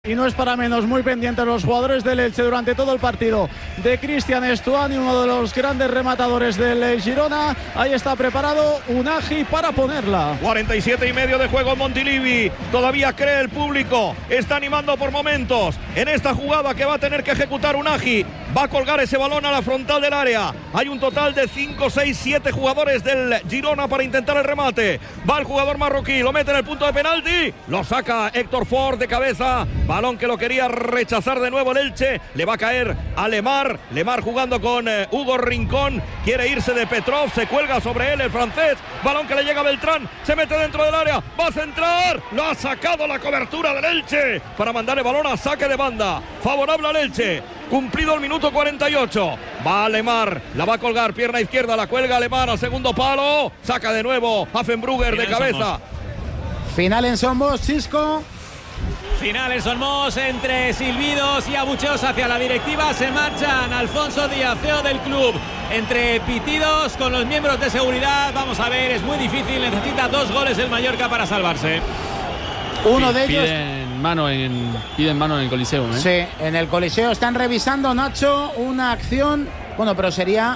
Y no es para menos, muy pendientes los jugadores del Elche durante todo el partido de Cristian Stuani, uno de los grandes rematadores del Girona. Ahí está preparado Unagi para ponerla. 47,5 de juego en Montilivi. Todavía cree el público. Está animando por momentos en esta jugada que va a tener que ejecutar Unagi. Va a colgar ese balón a la frontal del área. Hay un total de 5, 6, 7 jugadores del Girona para intentar el remate. Va el jugador marroquí, lo mete en el punto de penalti. Lo saca Héctor Ford de cabeza. Balón que lo quería rechazar de nuevo el Elche. Le va a caer a Lemar. Lemar jugando con Hugo Rincón. Quiere irse de Petrov. Se cuelga sobre él el francés. Balón que le llega a Beltrán. Se mete dentro del área. Va a centrar. Lo ha sacado la cobertura del Elche para mandar el balón a saque de banda. Favorable al Elche. Cumplido el minuto 48. Va Lemar. La va a colgar. Pierna izquierda. La cuelga Lemar al segundo palo. Saca de nuevo Affenbrugger de cabeza. Final en Somos, Chisco. Final en Somos, entre silbidos y abucheos hacia la directiva. Se marchan Alfonso Díaz, CEO del club, entre pitidos con los miembros de seguridad. Vamos a ver, es muy difícil. Necesita 2 goles el Mallorca para salvarse. Uno de ellos. Piden mano en el Coliseo, ¿eh? Sí, en el Coliseo están revisando, Nacho, una acción. Bueno, pero sería.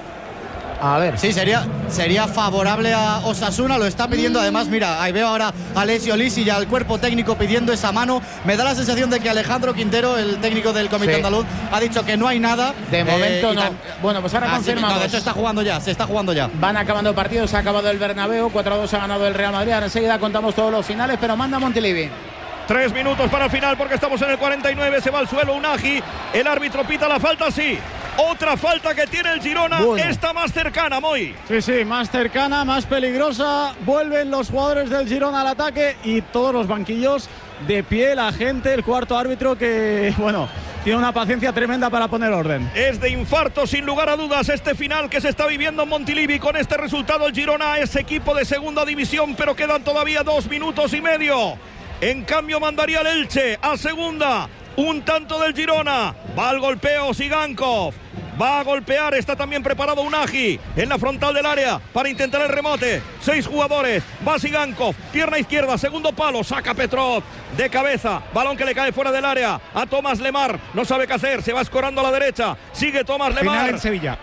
A ver. Sí, sería favorable a Osasuna, lo está pidiendo. Además, mira, ahí veo ahora a Alessio Lisi y al cuerpo técnico pidiendo esa mano. Me da la sensación de que Alejandro Quintero, el técnico del Comité Andaluz, ha dicho que no hay nada. De momento no. Bueno, pues ahora confirmamos. No, de hecho se está jugando ya. Van acabando partidos, se ha acabado el Bernabéu, 4-2 ha ganado el Real Madrid. Ahora enseguida contamos todos los finales, pero manda Montilivi. 3 minutos para el final porque estamos en el 49. Se va al suelo Unagi. El árbitro pita la falta, sí. Otra falta que tiene el Girona, está más cercana, Moy. Sí, más cercana, más peligrosa. Vuelven los jugadores del Girona al ataque y todos los banquillos de pie, la gente, el cuarto árbitro que, bueno, tiene una paciencia tremenda para poner orden. Es de infarto, sin lugar a dudas, este final que se está viviendo en Montilivi. Con este resultado el Girona es equipo de segunda división, pero quedan todavía 2 minutos y medio. En cambio mandaría el Elche a segunda. Un tanto del Girona. Va al golpeo Sigankov. Va a golpear, está también preparado Unagi en la frontal del área para intentar el remate. 6 jugadores, va Sigankov, pierna izquierda, segundo palo, saca Petrov de cabeza, balón que le cae fuera del área a Tomás Lemar, no sabe qué hacer, se va escorando a la derecha, sigue Tomás Lemar. Final en Sevilla.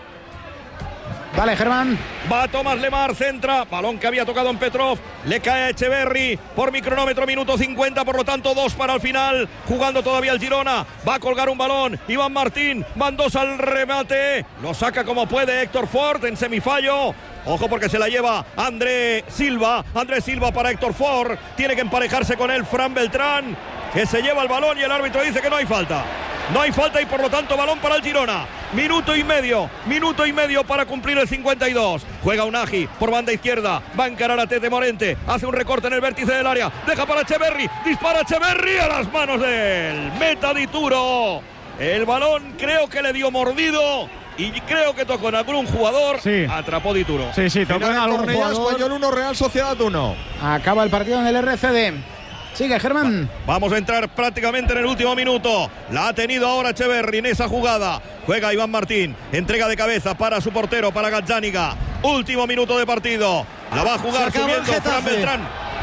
Vale, Germán. Va Tomás Lemar, centra, balón que había tocado en Petrov, le cae a Echeverri por mi cronómetro, minuto 50, por lo tanto 2 para el final, jugando todavía el Girona, va a colgar un balón, Iván Martín, van 2 al remate, lo saca como puede Héctor Ford en semifallo. Ojo porque se la lleva André Silva para Héctor Ford, tiene que emparejarse con él Fran Beltrán, que se lleva el balón y el árbitro dice que no hay falta. No hay falta y por lo tanto balón para el Girona. Minuto y medio para cumplir el 52. Juega Unagi por banda izquierda. Va a encarar a Tete Morente. Hace un recorte en el vértice del área. Deja para Echeverri. Dispara Echeverri a las manos del Meta Dituro. El balón creo que le dio mordido. Y creo que tocó en algún jugador. Sí. Atrapó Dituro. Sí, tocó en algún jugador. Español 1, Real Sociedad 1. Acaba el partido en el RCD. Sigue, Germán. Vamos a entrar prácticamente en el último minuto. La ha tenido ahora Echeverri en esa jugada. Juega Iván Martín. Entrega de cabeza para su portero, para Gazzaniga. Último minuto de partido. La va a jugar subiendo Fran Beltrán.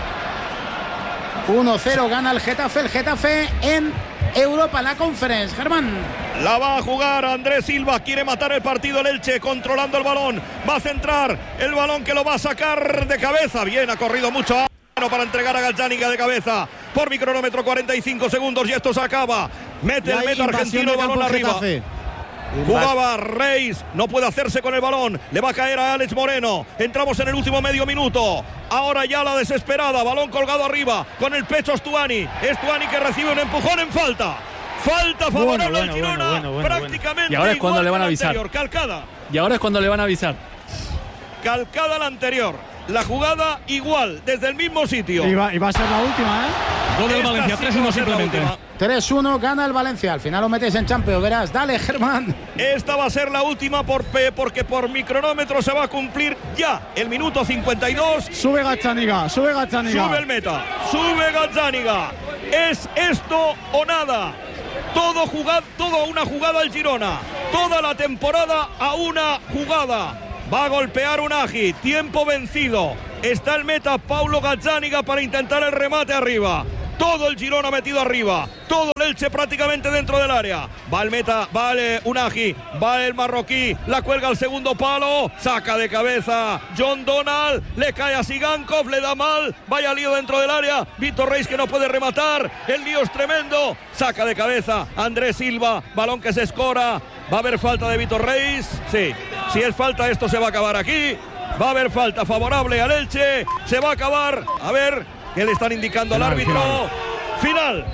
1-0 gana el Getafe en Europa, la Conference. Germán. La va a jugar Andrés Silva. Quiere matar el partido el Elche, controlando el balón. Va a centrar el balón que lo va a sacar de cabeza. Bien, ha corrido mucho para entregar a Gazzaniga de cabeza. Por mi cronómetro 45 segundos y esto se acaba. Mete el meta argentino el balón arriba. Jugaba Reis, no puede hacerse con el balón. Le va a caer a Alex Moreno. Entramos en el último medio minuto. Ahora ya la desesperada, balón colgado arriba. Con el pecho Stuani que recibe un empujón en falta. Falta favorable al Girona. Prácticamente. Y ahora es cuando le van a avisar. Calcada. Y ahora es cuando le van a avisar. Calcada la anterior. La jugada igual, desde el mismo sitio. Y va a ser la última, Gol del Valencia, 3-1 simplemente. 3-1 gana el Valencia. Al final lo metes en Champions, verás. Dale, Germán. Esta va a ser la última porque por mi cronómetro se va a cumplir ya el minuto 52. Sube Gazzaniga. Sube el Gazzaniga. ¿Es esto o nada? Todo una jugada al Girona. Toda la temporada a una jugada. Va a golpear Unagi, tiempo vencido. Está el meta Paulo Gazzaniga para intentar el remate arriba. todo el Girona metido arriba, todo el Elche prácticamente dentro del área. Va el meta, vale Unagi, va el marroquí, la cuelga al segundo palo, saca de cabeza John Donald, le cae a Sigankov, le da mal, vaya lío dentro del área, Víctor Reis que no puede rematar, el lío es tremendo, saca de cabeza Andrés Silva, balón que se escora, va a haber falta de Víctor Reis, sí, si es falta esto se va a acabar aquí, va a haber falta favorable al Elche, se va a acabar, a ver qué le están indicando al árbitro. Final.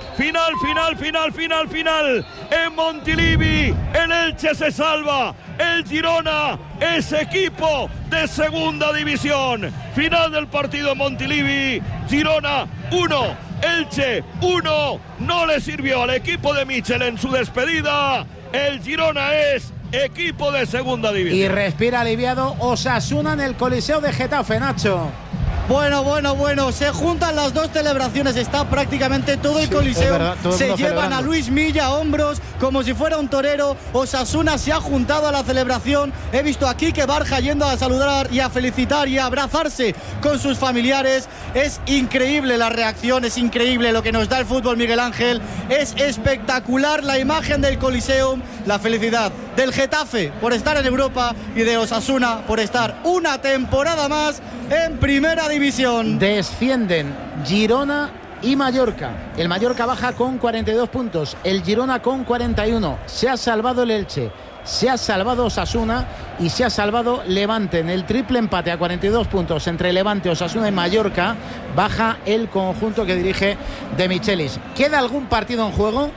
En Montilivi, el Elche se salva. El Girona es equipo de segunda división. Final del partido en Montilivi. Girona 1, Elche 1. No le sirvió al equipo de Michel en su despedida. El Girona es equipo de segunda división. Y respira aliviado Osasuna en el Coliseo de Getafe, Nacho. Bueno, se juntan las dos celebraciones, está prácticamente todo el Coliseo, verdad, todo el se mundo llevan celebrando. a Luis Milla a hombros como si fuera un torero. Osasuna se ha juntado a la celebración, he visto a Quique Barja yendo a saludar y a felicitar y a abrazarse con sus familiares. Es increíble la reacción, es increíble lo que nos da el fútbol, Miguel Ángel, es espectacular la imagen del Coliseum, la felicidad del Getafe por estar en Europa y de Osasuna por estar una temporada más en primera división. Descienden Girona y Mallorca. El Mallorca baja con 42 puntos, el Girona con 41. Se ha salvado el Elche, se ha salvado Osasuna y se ha salvado Levante. En el triple empate a 42 puntos entre Levante, Osasuna y Mallorca baja el conjunto que dirige De Michelis. ¿Queda algún partido en juego?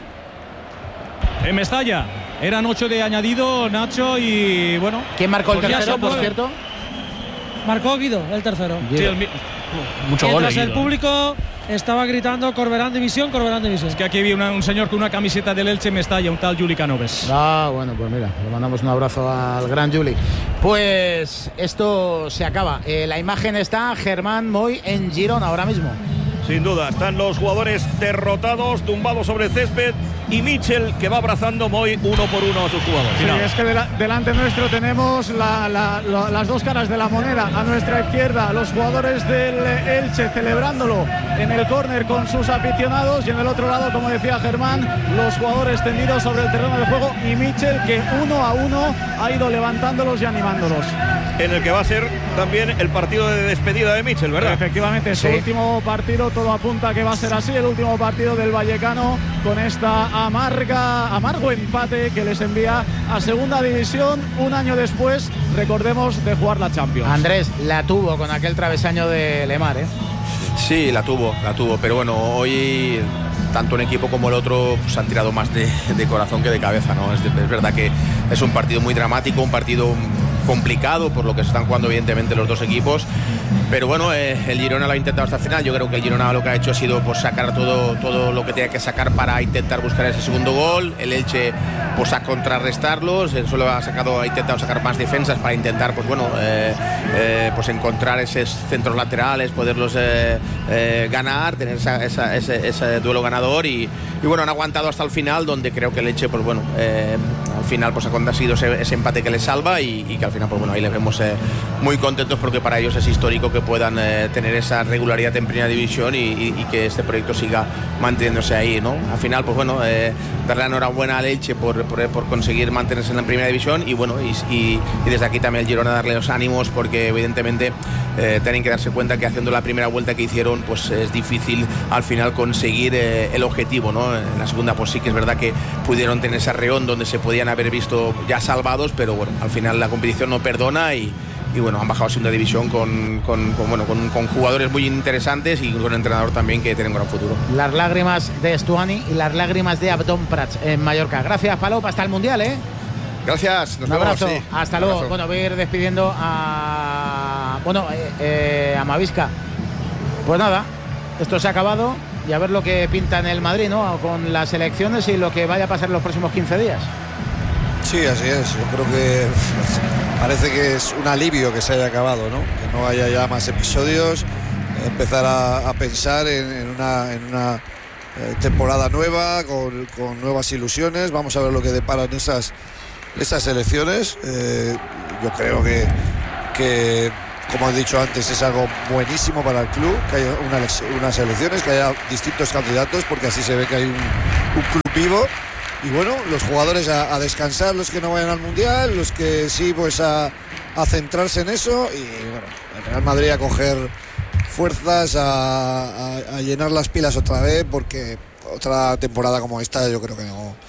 En Mestalla. Eran 8 de añadido, Nacho, y bueno. ¿Quién marcó el pues ya tercero, son por 9. cierto? Marcó Guido, el tercero. Sí, mucho gol. Mientras el público estaba gritando Corberán División, Corberán División. Es que aquí había un señor con una camiseta del Elche en Mestalla, un tal Juli Canoves. Bueno, pues mira, le mandamos un abrazo al gran Juli. Pues esto se acaba. La imagen está Germán Moy en Girona ahora mismo. Sin duda, están los jugadores derrotados, tumbados sobre el césped, y Michel que va abrazando Moy uno por uno a sus jugadores. Sí, es que delante nuestro tenemos las dos caras de la moneda. A nuestra izquierda los jugadores del Elche celebrándolo en el córner con sus aficionados, y en el otro lado, como decía Germán, los jugadores tendidos sobre el terreno de juego, y Michel que uno a uno ha ido levantándolos y animándolos. En el que va a ser también el partido de despedida de Michel, ¿verdad? Efectivamente, su último partido, todo apunta a que va a ser así, el último partido del vallecano con esta amargo empate que les envía a segunda división un año después, recordemos, de jugar la Champions. Andrés la tuvo con aquel travesaño de Lemar, ¿eh? Sí, la tuvo, pero bueno, hoy tanto un equipo como el otro pues, han tirado más de corazón que de cabeza, ¿no? Es verdad que es un partido muy dramático, un partido complicado por lo que se están jugando evidentemente los dos equipos, pero bueno, el Girona lo ha intentado hasta el final. Yo creo que el Girona lo que ha hecho ha sido pues, sacar todo lo que tenía que sacar para intentar buscar ese segundo gol. El Elche pues a contrarrestarlos, solo ha intentado sacar más defensas para intentar pues bueno pues encontrar esos centros laterales, poderlos ganar, tener ese duelo ganador y bueno, han aguantado hasta el final, donde creo que el Elche pues bueno al final pues ha conseguido ese empate que les salva y que al final pues bueno, ahí les vemos muy contentos porque para ellos es histórico que puedan tener esa regularidad en primera división y que este proyecto siga manteniéndose ahí, ¿no? Al final pues bueno, darle la enhorabuena al Elche por conseguir mantenerse en la primera división y bueno, y desde aquí también el Girona darle los ánimos porque evidentemente tienen que darse cuenta que haciendo la primera vuelta que hicieron pues es difícil al final conseguir el objetivo, ¿no? En la segunda pues sí que es verdad que pudieron tener ese arreón donde se podían haber visto ya salvados, pero bueno, al final la competición no perdona y bueno, han bajado a segunda división con jugadores muy interesantes y con un entrenador también que tiene un gran futuro. Las lágrimas de Estuani y las lágrimas de Abdón Prats en Mallorca. Gracias, Palop, hasta el Mundial, ¿eh? Gracias, nos un abrazo, vemos, sí. Hasta luego. Abrazo. Bueno, voy a ir despidiendo a Mavisca. Pues nada, esto se ha acabado y a ver lo que pinta en el Madrid, ¿no? Con las elecciones y lo que vaya a pasar en los próximos 15 días. Sí, así es. Yo creo que parece que es un alivio que se haya acabado, ¿no? Que no haya ya más episodios, empezar a pensar en una temporada nueva, con nuevas ilusiones. Vamos a ver lo que deparan esas elecciones. Yo creo que como he dicho antes, es algo buenísimo para el club, que haya unas elecciones, que haya distintos candidatos, porque así se ve que hay un club vivo. Y bueno, los jugadores a descansar, los que no vayan al Mundial, los que sí, pues a centrarse en eso. Y bueno, el Real Madrid a coger fuerzas, a llenar las pilas otra vez, porque otra temporada como esta yo creo que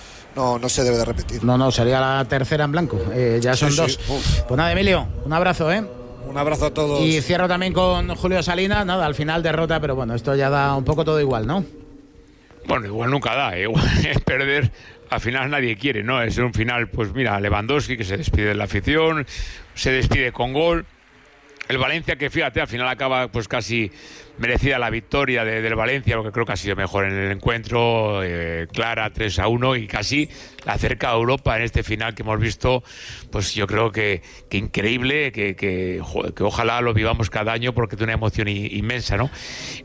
no se debe de repetir. No, sería la tercera en blanco. Ya son dos. Pues nada, Emilio, un abrazo, Un abrazo a todos. Y cierro también con Julio Salinas. Nada, al final derrota, pero bueno, esto ya da un poco todo igual, ¿no? Bueno, igual nunca da, igual es perder. Al final nadie quiere, ¿no? Es un final, pues mira, Lewandowski que se despide de la afición, se despide con gol. El Valencia que, fíjate, al final acaba pues casi merecida la victoria del Valencia, porque creo que ha sido mejor en el encuentro, clara, 3-1, y casi la acerca a Europa en este final que hemos visto. Pues yo creo que increíble, que ojalá lo vivamos cada año, porque tiene una emoción inmensa, ¿no?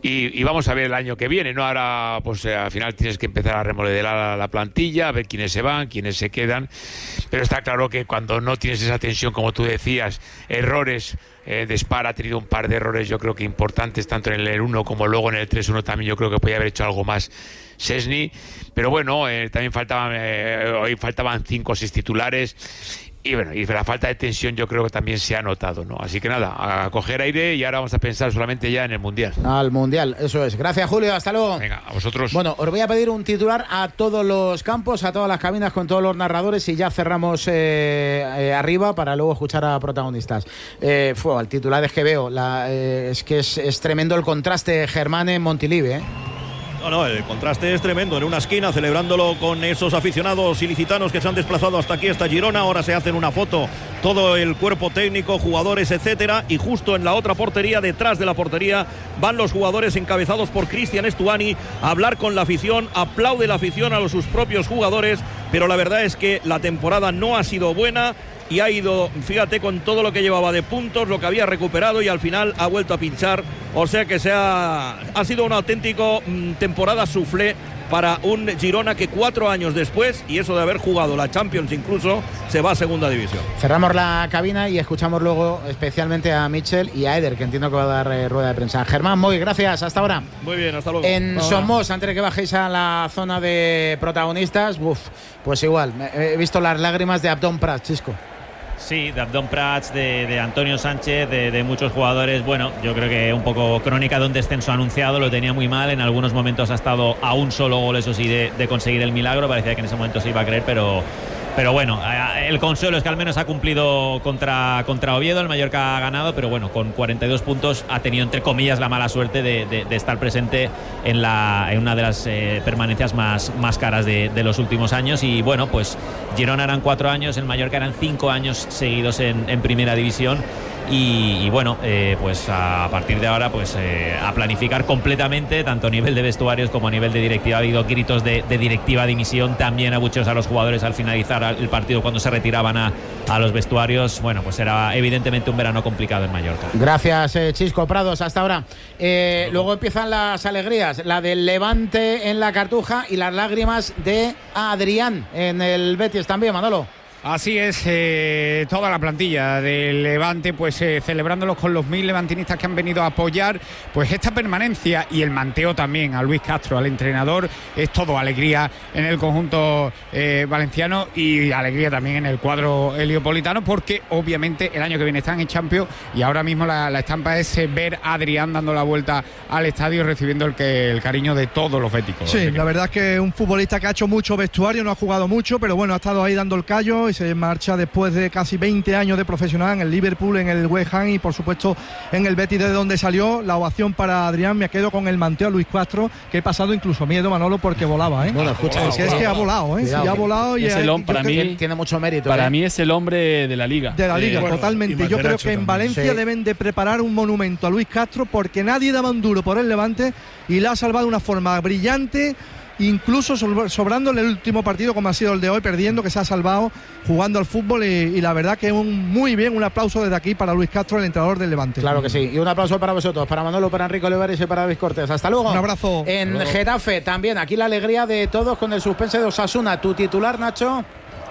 Y vamos a ver el año que viene, ¿no? Ahora pues al final tienes que empezar a remodelar la plantilla, a ver quiénes se van, quiénes se quedan, pero está claro que cuando no tienes esa tensión, como tú decías, errores, Despar ha tenido un par de errores, yo creo que importantes, tanto en el 1 como luego en el 3-1 también. Yo creo que podía haber hecho algo más Szczęsny, pero bueno, también hoy faltaban 5 o 6 titulares. Y bueno, y la falta de tensión yo creo que también se ha notado, ¿no? Así que nada, a coger aire, y ahora vamos a pensar solamente ya en el Mundial. Al Mundial, eso es. Gracias, Julio, hasta luego. Venga, a vosotros. Bueno, os voy a pedir un titular a todos los campos, a todas las cabinas, con todos los narradores, y ya cerramos arriba para luego escuchar a protagonistas. El titular es que veo, es que es tremendo el contraste, Germán, en Montilivi, No, el contraste es tremendo. En una esquina, celebrándolo con esos aficionados ilicitanos que se han desplazado hasta aquí, hasta Girona. Ahora se hacen una foto todo el cuerpo técnico, jugadores, etcétera. Y justo en la otra portería, detrás de la portería, van los jugadores encabezados por Cristian Stuani a hablar con la afición. Aplaude la afición a sus propios jugadores, pero la verdad es que la temporada no ha sido buena. Y ha ido, fíjate, con todo lo que llevaba de puntos, lo que había recuperado, y al final ha vuelto a pinchar. O sea que ha sido un auténtico temporada soufflé para un Girona que 4 años después, y eso de haber jugado la Champions incluso, se va a segunda división. Cerramos la cabina y escuchamos luego especialmente a Mitchell y a Eder, que entiendo que va a dar rueda de prensa. Germán, muy gracias, hasta ahora. Muy bien, hasta luego. En Somos, antes de que bajéis a la zona de protagonistas, pues igual, he visto las lágrimas de Abdón Prats, Chisco. Sí, de Abdón Prats, de Antonio Sánchez, de muchos jugadores. Bueno, yo creo que un poco crónica de un descenso anunciado. Lo tenía muy mal, en algunos momentos ha estado a un solo gol, eso sí, de conseguir el milagro. Parecía que en ese momento se iba a creer, pero bueno, el consuelo es que al menos ha cumplido contra Oviedo. El Mallorca ha ganado, pero bueno, con 42 puntos ha tenido, entre comillas, la mala suerte de estar presente en una de las permanencias más caras de los últimos años. Y bueno, pues Girona eran 4 años, el Mallorca eran 5 años seguidos en primera división. Y bueno, pues a partir de ahora, pues a planificar completamente, tanto a nivel de vestuarios como a nivel de directiva. Ha habido gritos de directiva, dimisión, también abucheos a los jugadores al finalizar el partido, cuando se retiraban a los vestuarios. Bueno, pues era evidentemente un verano complicado en Mallorca. Gracias, Chisco Prados, hasta ahora. Luego empiezan las alegrías, la del Levante en la Cartuja y las lágrimas de Adrián en el Betis también, Manolo. Así es, toda la plantilla del Levante, pues celebrándolos con los 1000 levantinistas que han venido a apoyar pues esta permanencia, y el manteo también a Luis Castro, al entrenador. Es todo alegría en el conjunto valenciano, y alegría también en el cuadro heliopolitano, porque obviamente el año que viene están en Champions, y ahora mismo la estampa es ver a Adrián dando la vuelta al estadio, recibiendo el cariño de todos los béticos. Sí, la verdad es que es un futbolista que ha hecho mucho vestuario, no ha jugado mucho, pero bueno, ha estado ahí dando el callo, y se marcha después de casi 20 años de profesional en el Liverpool, en el West Ham y por supuesto en el Betis, de donde salió. La ovación para Adrián. Me quedo con el manteo a Luis Castro, que he pasado incluso miedo, Manolo, porque volaba, Bueno, escucha, es que ha volado, sí, ha volado, y es el hombre, para mí tiene mucho mérito. Para mí es el hombre de la liga. De la liga, totalmente. Yo creo que en Valencia sí, deben de preparar un monumento a Luis Castro, porque nadie daba un duro por el Levante y la ha salvado de una forma brillante, incluso sobrándole el último partido como ha sido el de hoy, perdiendo, que se ha salvado jugando al fútbol, y la verdad que muy bien, un aplauso desde aquí para Luis Castro, el entrenador del Levante. Claro que sí, y un aplauso para vosotros, para Manolo, para Enrique Olivares y para David Cortés. Hasta luego. Un abrazo. En Getafe también, aquí la alegría de todos con el suspense de Osasuna. ¿Tu titular, Nacho?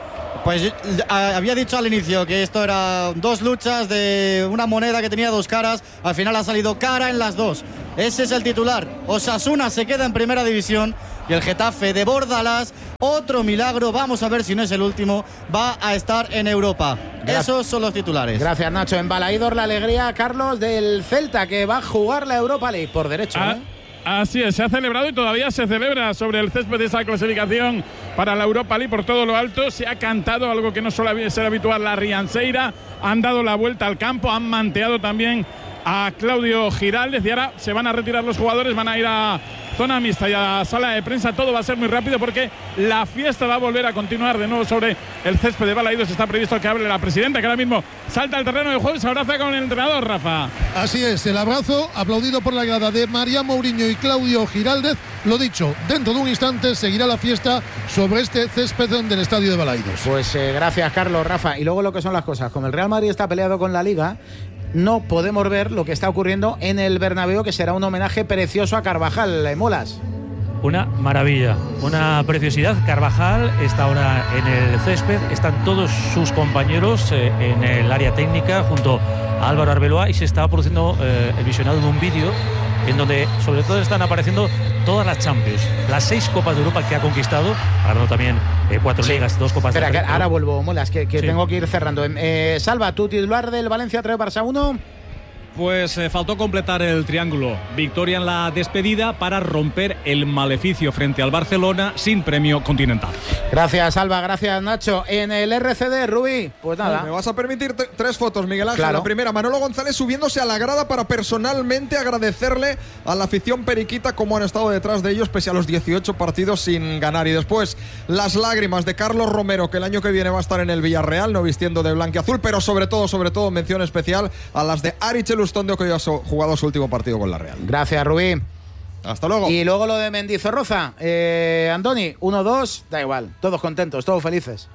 Pues había dicho al inicio que esto era dos luchas de una moneda que tenía dos caras. Al final ha salido cara en las dos. Ese es el titular. Osasuna se queda en primera división y el Getafe de Bordalás, otro milagro, vamos a ver si no es el último, va a estar en Europa. Esos son los titulares. Gracias, Nacho. En Balaídor la alegría, Carlos, del Celta, que va a jugar la Europa League por derecho. Así es, se ha celebrado y todavía se celebra sobre el césped de esa clasificación para la Europa League por todo lo alto. Se ha cantado algo que no suele ser habitual, la Rianseira. Han dado la vuelta al campo, han manteado también a Claudio Giraldez y ahora se van a retirar los jugadores, van a ir a zona mixta y a sala de prensa. Todo va a ser muy rápido porque la fiesta va a volver a continuar de nuevo sobre el césped de Balaídos. Está previsto que hable la presidenta, que ahora mismo salta al terreno de juego y se abraza con el entrenador, Rafa. Así es, el abrazo aplaudido por la grada de María Mourinho y Claudio Giraldez. Lo dicho, dentro de un instante seguirá la fiesta sobre este césped del estadio de Balaídos. Pues gracias, Carlos, Rafa. Y luego lo que son las cosas, como el Real Madrid está peleado con la Liga, no podemos ver lo que está ocurriendo en el Bernabéu, que será un homenaje precioso a Carvajal. ¿Molas? Una maravilla, una preciosidad. Carvajal está ahora en el césped, están todos sus compañeros en el área técnica junto a Álvaro Arbeloa y se está produciendo el visionado de un vídeo en donde sobre todo están apareciendo todas las Champions, las 6 Copas de Europa que ha conquistado, ganando también 4 ligas, 2 Copas de Europa. Espera, ahora vuelvo, Molas, que sí, tengo que ir cerrando. Salva, tu titular del Valencia 3 Barça 1. Pues faltó completar el triángulo. Victoria en la despedida para romper el maleficio frente al Barcelona sin premio continental. Gracias, Alba. Gracias, Nacho. En el RCD, Rubí, pues nada. Me vas a permitir 3 fotos, Miguel Ángel. Claro. La primera, Manolo González subiéndose a la grada para personalmente agradecerle a la afición periquita cómo han estado detrás de ellos pese a los 18 partidos sin ganar. Y después, las lágrimas de Carlos Romero, que el año que viene va a estar en el Villarreal, no vistiendo de blanquiazul, pero sobre todo, mención especial a las de Arichel Ustondo, que hoy ha jugado su último partido con la Real. Gracias, Rubí. Hasta luego. Y luego lo de Mendizorroza. Andoni, 1-2, da igual. Todos contentos, todos felices.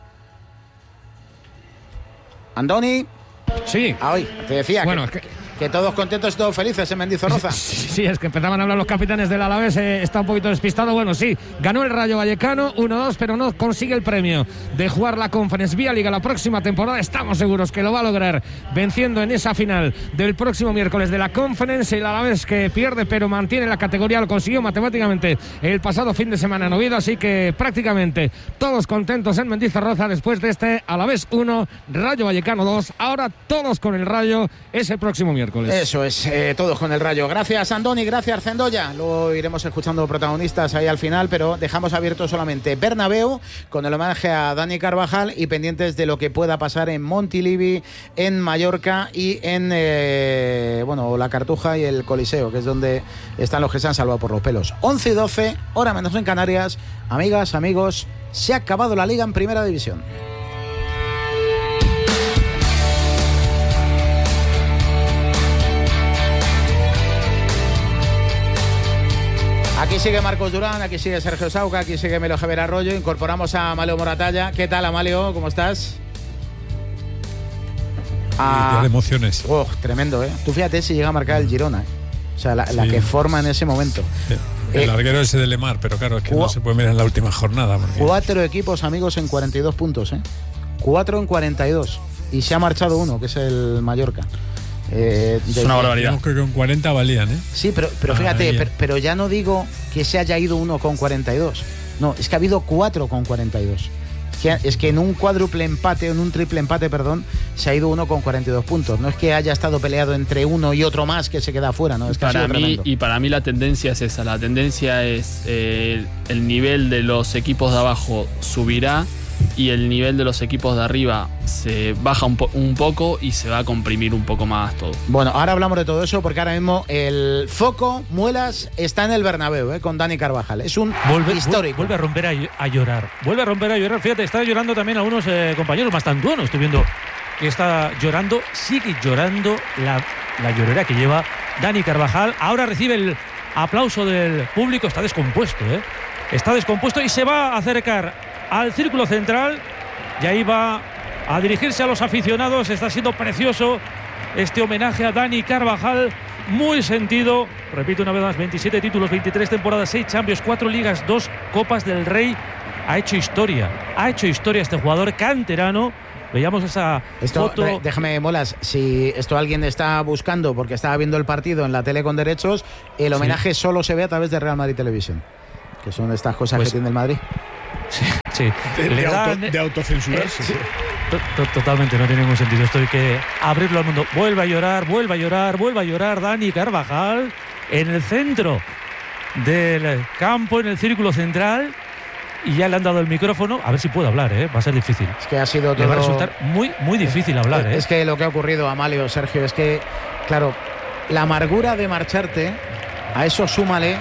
Andoni. Sí. Hoy te decía bueno, que todos contentos y todos felices en Mendizorroza. Sí, es que empezaban a hablar los capitanes del Alavés, está un poquito despistado. Bueno, sí, ganó el Rayo Vallecano 1-2, pero no consigue el premio de jugar la Conference Vía Liga la próxima temporada. Estamos seguros que lo va a lograr venciendo en esa final del próximo miércoles de la Conference. El Alavés que pierde pero mantiene la categoría, lo consiguió matemáticamente el pasado fin de semana en Oviedo, así que prácticamente todos contentos en Mendizorroza después de este Alavés 1, Rayo Vallecano 2. Ahora todos con el Rayo ese próximo miércoles. Eso es, todos con el Rayo. Gracias, Andoni, gracias, Cendoya. Luego iremos escuchando protagonistas ahí al final, pero dejamos abierto solamente Bernabéu con el homenaje a Dani Carvajal y pendientes de lo que pueda pasar en Montilivi, en Mallorca y en la Cartuja y el Coliseo, que es donde están los que se han salvado por los pelos. 11:12, hora menos en Canarias. Amigas, amigos, se ha acabado la Liga en Primera División. Aquí sigue Marcos Durán, aquí sigue Sergio Sauca, aquí sigue Melo Javier Arroyo. Incorporamos a Amalio Moratalla. ¿Qué tal, Amalio? ¿Cómo estás? De emociones. Tremendo, ¿eh? Tú fíjate si llega a marcar el Girona, O sea, la que forma en ese momento. El larguero ese de Lemar, pero claro, es que no se puede mirar en la última jornada. Porque... 4 equipos, amigos, en 42 puntos, 4 en 42. Y se ha marchado uno, que es el Mallorca. Es una barbaridad. Creo que con 40 valían, Sí, pero fíjate, pero ya no digo que se haya ido uno con 42. No, es que ha habido 4 con 42. Es que en un cuádruple empate, en un triple empate, perdón, se ha ido uno con 42 puntos. No es que haya estado peleado entre uno y otro más que se queda fuera, ¿no? Es que para mí la tendencia es esa. La tendencia es el nivel de los equipos de abajo subirá y el nivel de los equipos de arriba se baja un poco y se va a comprimir un poco más todo. Bueno, ahora hablamos de todo eso porque ahora mismo el foco Muelas está en el Bernabéu, con Dani Carvajal. Es un histórico. Vuelve a romper a llorar. Vuelve a romper a llorar. Fíjate, está llorando también algunos compañeros Mastantuono. Estoy viendo que está llorando. Sigue llorando la llorera que lleva Dani Carvajal. Ahora recibe el aplauso del público. Está descompuesto, Está descompuesto y se va a acercar al círculo central y ahí va a dirigirse a los aficionados. Está siendo precioso este homenaje a Dani Carvajal, muy sentido. Repito una vez más, 27 títulos, 23 temporadas, 6 Champions, 4 Ligas, 2 Copas del Rey. ha hecho historia este jugador canterano. Veíamos esa foto. Déjame, Molas, si esto alguien está buscando porque estaba viendo el partido en la tele con derechos, el homenaje solo se ve a través de Real Madrid Televisión, que son estas cosas que tiene el Madrid. Sí. De autocensurarse. Sí. Totalmente, no tiene ningún sentido. Esto hay que abrirlo al mundo. Vuelve a llorar Dani Carvajal en el centro del campo, en el círculo central. Y ya le han dado el micrófono, a ver si puede hablar, va a ser difícil. Es que ha sido todo... Le va a resultar muy difícil hablar. Es que lo que ha ocurrido, Amalio, Sergio, es que, claro, la amargura de marcharte, a eso súmale,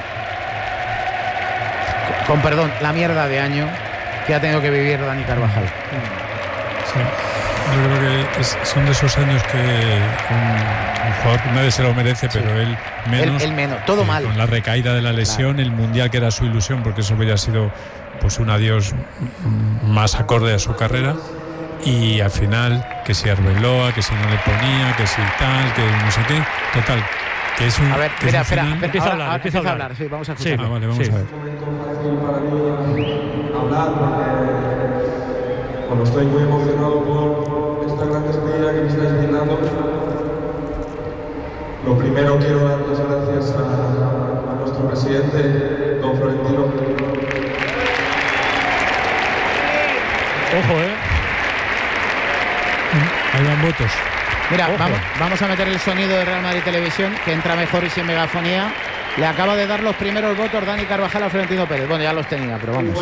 con perdón, la mierda de año que ha tenido que vivir Dani Carvajal. Sí. Yo creo que son de esos años que un jugador que nadie se lo merece, pero él menos. Él menos, todo mal. Con la recaída de la lesión, el Mundial que era su ilusión, porque eso hubiera sido pues un adiós más acorde a su carrera, y al final que si Arbeloa, que si no le ponía, que si tal, que no sé qué, total, que es un... A ver, espera, empieza a hablar, sí, vamos a escuchar. Sí. Vale, vamos a ver. Bueno, estoy muy emocionado por esta gran despedida que me estáis brindando. Lo primero, quiero dar las gracias a nuestro presidente, don Florentino. Ojo, Ahí van votos. Mira, vamos a meter el sonido de Real Madrid Televisión, que entra mejor y sin megafonía. Le acaba de dar los primeros votos Dani Carvajal a Florentino Pérez. Bueno, ya los tenía, pero vamos.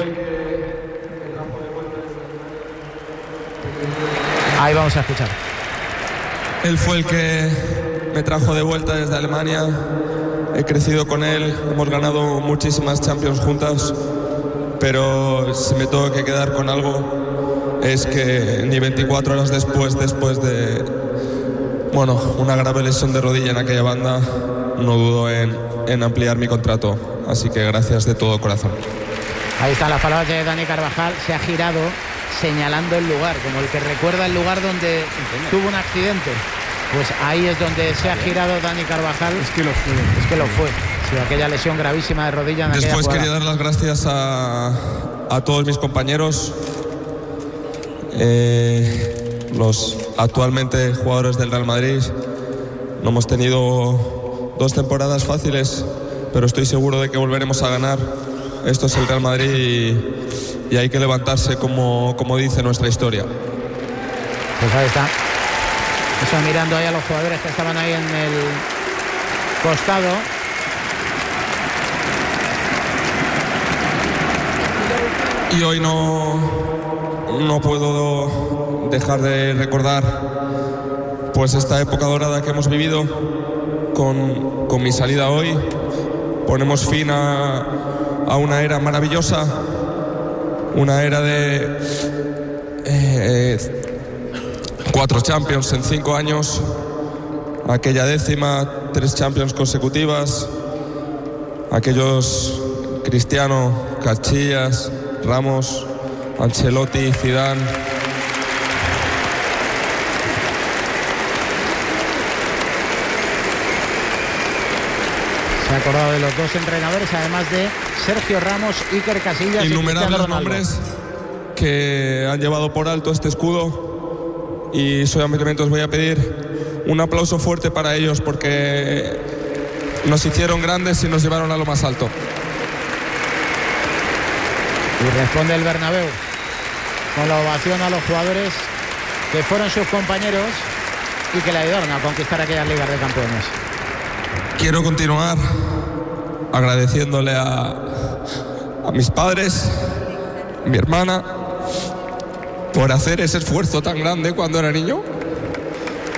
Ahí vamos a escuchar. Él fue el que me trajo de vuelta desde Alemania. He crecido con él, hemos ganado muchísimas Champions juntas, pero si me tengo que quedar con algo es que ni 24 horas después de una grave lesión de rodilla en aquella banda, no dudo en ampliar mi contrato. Así que gracias de todo corazón. Ahí están las palabras de Dani Carvajal. Se ha girado señalando el lugar, como el que recuerda el lugar donde tuvo un accidente. Pues ahí es donde se ha girado Dani Carvajal. Es que lo fue. Sí, aquella lesión gravísima de rodilla en Después aquella quería dar las gracias a todos mis compañeros, los actualmente jugadores del Real Madrid. No hemos tenido 2 temporadas fáciles, pero estoy seguro de que volveremos a ganar. Esto es el Real Madrid y hay que levantarse como dice nuestra historia. Pues ahí está. Están mirando ahí a los jugadores que estaban ahí en el costado. Y hoy no puedo dejar de recordar pues esta época dorada que hemos vivido con mi salida hoy. Ponemos fin a una era maravillosa, una era de 4 Champions en 5 años, aquella 10ª, 3 Champions consecutivas, aquellos Cristiano, Casillas, Ramos, Ancelotti, Zidane. Se ha acordado de los 2 entrenadores, además de Sergio Ramos, Iker Casillas y innumerables nombres que han llevado por alto este escudo, y solamente os voy a pedir un aplauso fuerte para ellos, porque nos hicieron grandes y nos llevaron a lo más alto. Y responde el Bernabéu con la ovación a los jugadores que fueron sus compañeros y que le ayudaron a conquistar aquellas ligas de campeones. Quiero continuar agradeciéndole a mis padres, a mi hermana, por hacer ese esfuerzo tan grande cuando era niño.